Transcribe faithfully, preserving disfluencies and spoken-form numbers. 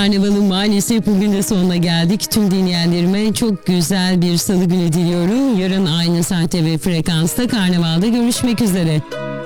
Karnavalın maalesef bugün de sonuna geldik. Tüm dinleyenlerime çok güzel bir salı günü diliyorum. Yarın aynı saatte ve frekansta Karnaval'da görüşmek üzere.